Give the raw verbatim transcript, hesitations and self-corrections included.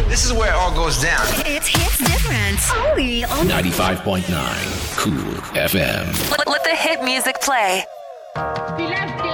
This is where it all goes down. It's hits different. Only on ninety-five point nine Cool F M. Let, let the hit music play. He left